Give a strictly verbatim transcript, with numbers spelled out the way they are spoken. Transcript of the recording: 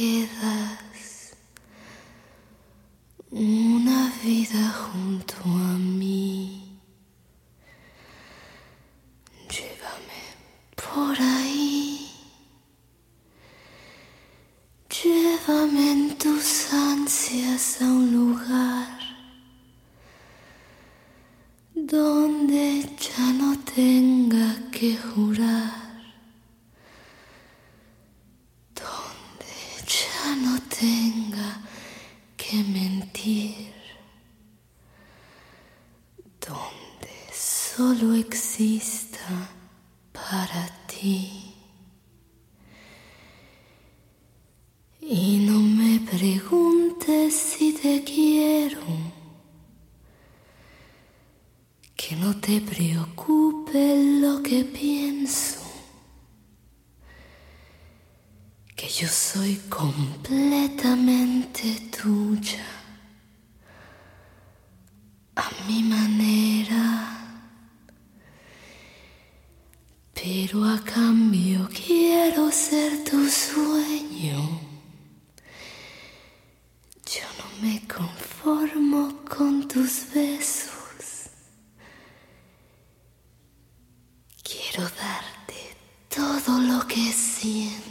quedas una vida junto a mí. Llévame por ahí, llévame en tus ansias a un lugar donde ya no tenga que jurar, donde ya no tenga que mentir, donde solo exista para ti. Y no me preguntes si te quiero, que no te preocupe lo que pienso, que yo soy completamente tuya, a mi manera. Pero a cambio quiero ser tu sueño. Yo no me conformo con tus besos. Quiero darte todo lo que siento.